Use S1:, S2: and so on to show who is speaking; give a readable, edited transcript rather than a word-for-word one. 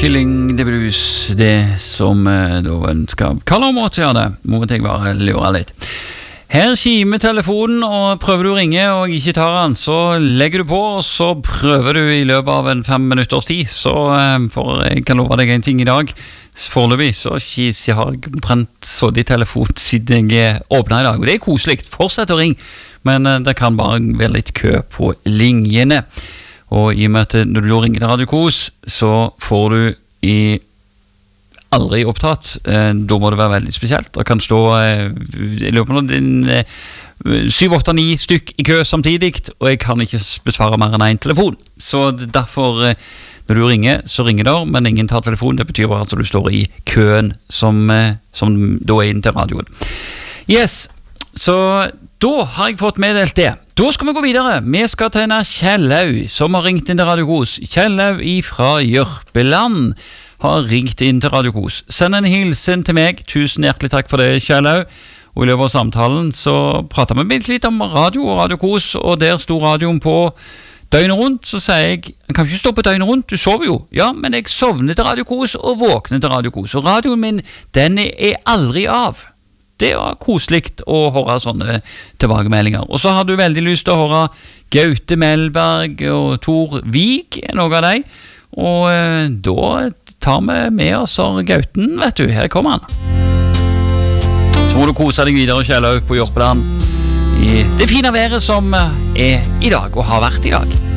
S1: Killing the Blues, det som da ønsker Karl Måte gjør det, må jeg bare lure litt. Her kimer telefonen, og prøver du å ringe og ikke tar den, så legger du på, og så prøver du i løpet av en 5 minutters tid, så for jeg kan love deg en ting i dag, foreløpig, så jeg har omtrent så de telefon siden jeg åpnet i dag, og det koselig, fortsett å ringe, men det kan bare være litt kø på linjene. Og i og med at når du ringer til Radio Kos, så får du aldri opptatt. Da må det være veldig spesielt. Det kan stå i løpet av 7, 8, 9 stykk i kø samtidig, og jeg kan ikke besvare mer enn en telefon. Så derfor, når du ringer, så ringer det, men ingen tar telefon. Det betyr bare at du står i køen som da inn til radioen. Yes, så da har jeg fått meddelt det. Da skal vi gå videre. Vi skal til en Kjellaug, som har ringt inn til Radio Kos. Kjellaug fra Jørpeland har ringt inn til Radio Kos. Send en hilsen til meg. Tusen hjertelig takk for det, Kjellaug. Og i løpet av samtalen så pratet vi litt om radio og Radio Kos, og der stod radioen på døgnet rundt. Så sier jeg, han kan ikke stå på døgnet rundt, du sover jo. Ja, men jeg sovner til Radio Kos og våkner til Radio Kos. Og radioen min, den aldri av. Det var koselig å høre sånne tilbakemeldinger. Og så har du veldig lyst til å høre Gaute Melberg og Tor Vig, noe av deg. Og da tar vi med oss Gauten, vet du. Her kommer han. Så må du kose deg videre, Kjellaug, på Jørpeland i det fine været som i dag, og har vært i dag.